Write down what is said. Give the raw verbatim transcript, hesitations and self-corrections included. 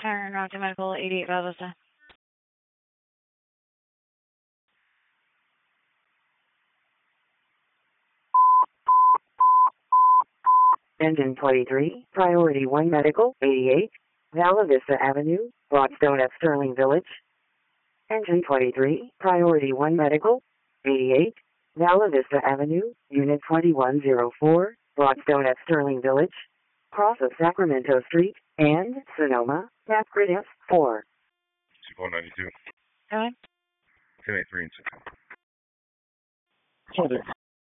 Turn Rock to Medical, eighty-eight Valdosta. Engine twenty-three, Priority one Medical, eighty-eight, Vala Vista Avenue, Broadstone at Sterling Village. Engine twenty-three, Priority one Medical, eighty-eight, Vala Vista Avenue, Unit twenty-one oh four, Broadstone at Sterling Village, cross of Sacramento Street, and Sonoma, Map Grid F four. four ninety-two. Okay. ten eighty-three and six. Hold it.